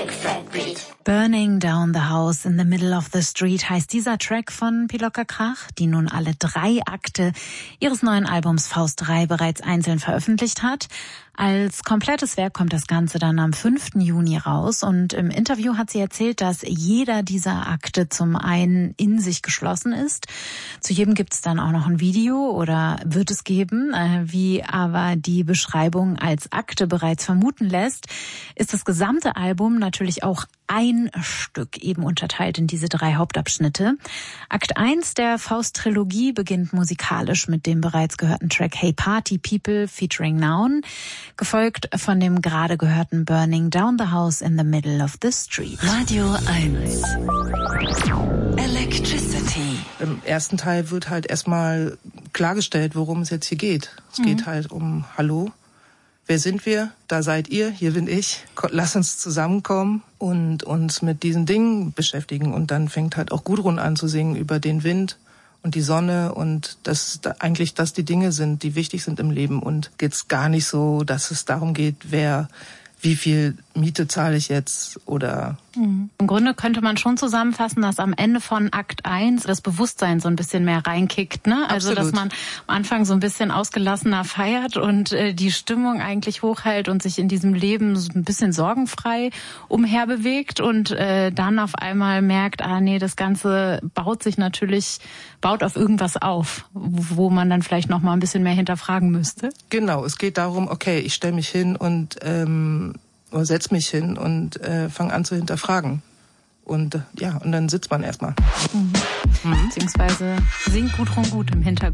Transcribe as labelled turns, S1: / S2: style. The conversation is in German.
S1: Burning Down the House in the Middle of the Street heißt dieser Track von Pilocka Krach, die nun alle 3 Akte ihres neuen Albums Faust 3 bereits einzeln veröffentlicht hat. Als komplettes Werk kommt das Ganze dann am 5. Juni raus und im Interview hat sie erzählt, dass jeder dieser Akte zum einen in sich geschlossen ist. Zu jedem gibt es dann auch noch ein Video oder wird es geben. Wie aber die Beschreibung als Akte bereits vermuten lässt, ist das gesamte Album natürlich auch ein Stück, eben unterteilt in diese 3 Hauptabschnitte. Akt 1 der Faust-Trilogie beginnt musikalisch mit dem bereits gehörten Track Hey Party People featuring Noun, gefolgt von dem gerade gehörten Burning Down the House in the Middle of the Street.
S2: Radio 1 Electricity.
S3: Im ersten Teil wird halt erstmal klargestellt, worum es jetzt hier geht. Es geht halt um Hallo. Wer sind wir? Da seid ihr, hier bin ich. Lass uns zusammenkommen und uns mit diesen Dingen beschäftigen. Und dann fängt halt auch Gudrun an zu singen über den Wind und die Sonne und dass eigentlich das die Dinge sind, die wichtig sind im Leben. Und geht's gar nicht so, dass es darum geht, wie viel Miete zahle ich jetzt oder...
S1: Im Grunde könnte man schon zusammenfassen, dass am Ende von Akt 1 das Bewusstsein so ein bisschen mehr reinkickt, ne? Also, dass man am Anfang so ein bisschen ausgelassener feiert und die Stimmung eigentlich hochhält und sich in diesem Leben so ein bisschen sorgenfrei umherbewegt und dann auf einmal merkt, das Ganze baut auf irgendwas auf, wo man dann vielleicht noch mal ein bisschen mehr hinterfragen müsste.
S3: Genau, es geht darum, okay, ich stelle mich hin und oder setz mich hin und fange an zu hinterfragen. Und und dann sitzt man erstmal.
S1: Beziehungsweise singt Gudrun gut im Hintergrund.